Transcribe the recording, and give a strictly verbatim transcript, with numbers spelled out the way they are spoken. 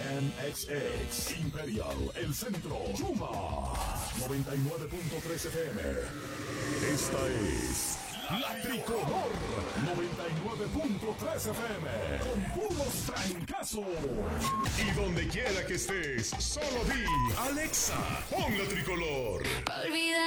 M X X, Imperial, El Centro, Yuma, noventa y nueve punto tres F M. Esta es La Tricolor, noventa y nueve punto tres F M, con puros trancazos. Y donde quiera que estés, solo di, Alexa, pon La Tricolor. Olvida